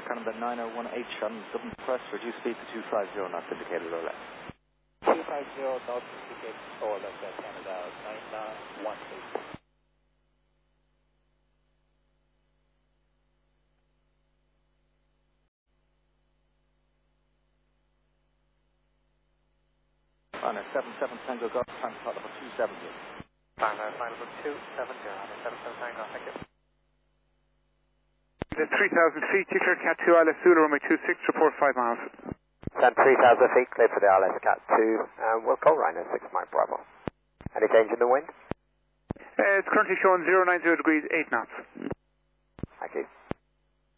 number 901H on Dublin Press, reduce speed to 250 knots indicated low left. 250 knots indicated low left, Canada 901H. Runner 77 Tango Golf, time to level 270. Runner flight level 270, 77 Tango, thank you. The 3,000 feet, clear Cat 2 ILS Zulu, runway 26, report 5 miles. Stand 3,000 feet, clear for the ILS Cat 2, we'll call Rhino 6 Mike Bravo. Any change in the wind? It's currently showing 090 degrees, 8 knots.